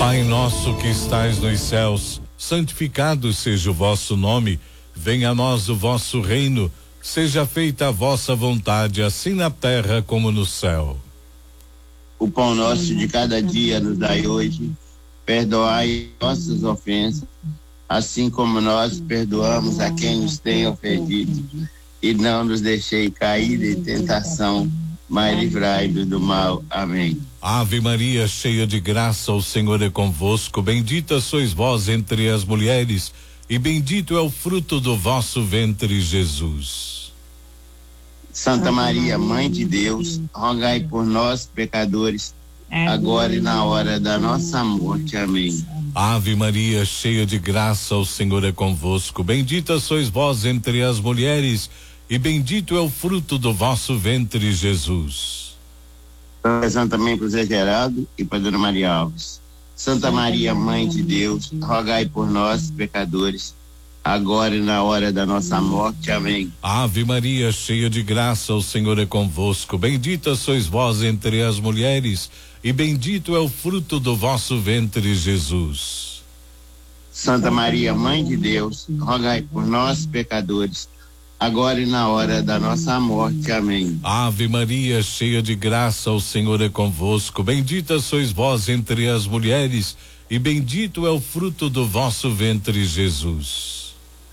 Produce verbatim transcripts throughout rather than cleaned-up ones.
Pai nosso que estais nos céus, santificado seja o vosso nome, venha a nós o vosso reino, seja feita a vossa vontade, assim na terra como no céu. O pão nosso de cada dia nos dai hoje, perdoai nossas ofensas, assim como nós perdoamos a quem nos tem ofendido, e não nos deixei cair em tentação, mas livrai-nos do mal. Amém. Ave Maria, cheia de graça, o Senhor é convosco, bendita sois vós entre as mulheres, e bendito é o fruto do vosso ventre, Jesus. Santa Maria, Mãe de Deus, rogai por nós, pecadores, agora e na hora da nossa morte. Amém. Ave Maria, cheia de graça, o Senhor é convosco, bendita sois vós entre as mulheres, e bendito é o fruto do vosso ventre, Jesus. Rezando também para o Zé Geraldo e para a Dona Maria Alves. Santa Maria, Mãe de Deus, rogai por nós, pecadores, agora e na hora da nossa morte. Amém. Ave Maria, cheia de graça, o Senhor é convosco, bendita sois vós entre as mulheres, e bendito é o fruto do vosso ventre, Jesus. Santa Maria, Mãe de Deus, rogai por nós, pecadores, agora e na hora da nossa morte. Amém. Ave Maria, cheia de graça, o Senhor é convosco, bendita sois vós entre as mulheres, e bendito é o fruto do vosso ventre, Jesus.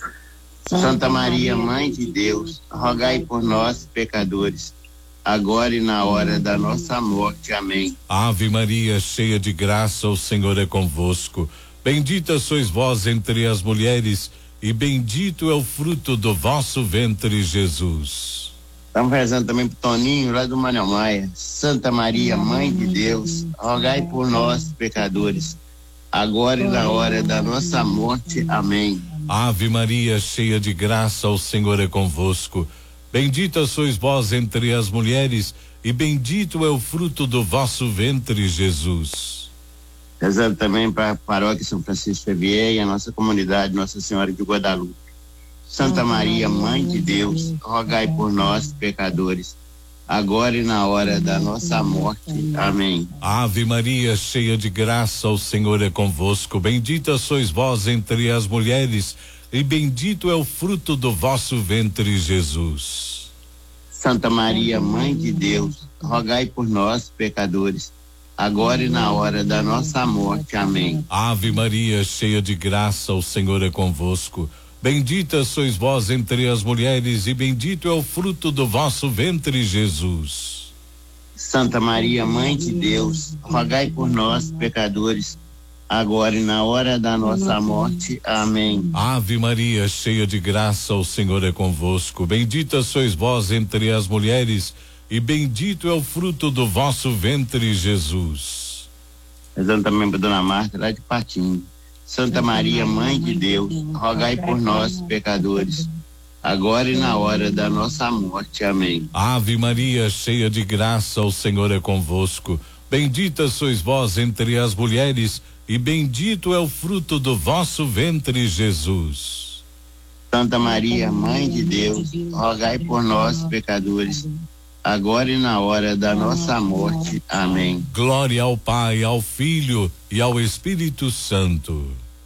Santa Maria, Mãe de Deus, rogai por nós, pecadores, agora e na hora da nossa morte. Amém. Ave Maria, cheia de graça, o Senhor é convosco, bendita sois vós entre as mulheres, e bendito é o fruto do vosso ventre, Jesus. Estamos rezando também pro Toninho, lá do Manuel Maia. Santa Maria, Mãe de Deus, rogai por nós, pecadores, agora e na hora da nossa morte. Amém. Ave Maria, cheia de graça, o Senhor é convosco, bendita sois vós entre as mulheres, e bendito é o fruto do vosso ventre, Jesus. Rezando também para a paróquia São Francisco Xavier e a nossa comunidade Nossa Senhora de Guadalupe. Santa Maria, Mãe de Deus, rogai por nós, pecadores, agora e na hora da nossa morte. Amém. Ave Maria, cheia de graça, o Senhor é convosco, bendita sois vós entre as mulheres, e bendito é o fruto do vosso ventre, Jesus. Santa Maria, Mãe de Deus, rogai por nós, pecadores, agora e na hora da nossa morte. Amém. Ave Maria, cheia de graça, o Senhor é convosco, bendita sois vós entre as mulheres, e bendito é o fruto do vosso ventre, Jesus. Santa Maria, Mãe de Deus, rogai por nós, pecadores, agora e na hora da nossa morte. Amém. Ave Maria, cheia de graça, o Senhor é convosco, bendita sois vós entre as mulheres, e bendito é o fruto do vosso ventre, Jesus. Rezando também para Dona Marta, lá de Patinho. Santa Maria, Mãe de Deus, rogai por nós, pecadores, agora e na hora da nossa morte. Amém. Ave Maria, cheia de graça, o Senhor é convosco, bendita sois vós entre as mulheres, e bendito é o fruto do vosso ventre, Jesus. Santa Maria, Mãe de Deus, rogai por nós, pecadores, agora e na hora da nossa morte. Amém. Glória ao Pai, ao Filho e ao Espírito Santo,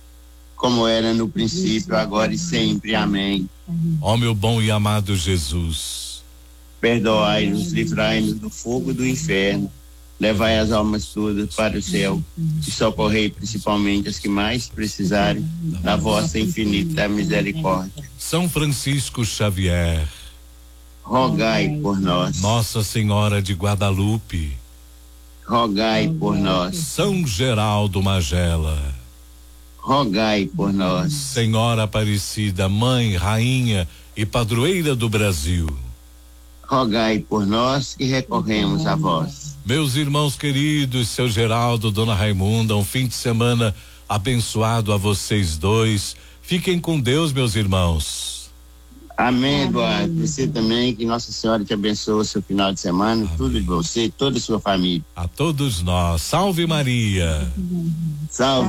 como era no princípio, agora e sempre. Amém. Ó meu bom e amado Jesus, perdoai-nos, livrai-nos do fogo do inferno, levai as almas todas para o céu e socorrei principalmente as que mais precisarem da vossa infinita misericórdia. São Francisco Xavier, rogai por nós. Nossa Senhora de Guadalupe, rogai por nós. São Geraldo Magela, rogai por nós. Senhora Aparecida, Mãe, Rainha e Padroeira do Brasil, rogai por nós que recorremos a vós. Meus irmãos queridos, seu Geraldo, Dona Raimunda, um fim de semana abençoado a vocês dois. Fiquem com Deus, meus irmãos. Amém, Eduardo. Você também, que Nossa Senhora te abençoe o seu final de semana. Amém. Tudo de você e toda a sua família. A todos nós. Salve Maria. Salve.